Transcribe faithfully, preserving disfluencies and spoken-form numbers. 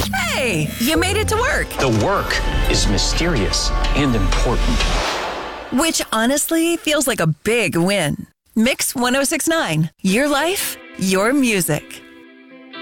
Hey, you made it to work. The work is mysterious and important. Which honestly feels like a big win. Mix one oh six point nine. Your life, your music.